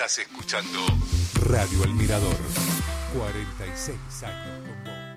Estás escuchando Radio El Mirador. 46 años con vos.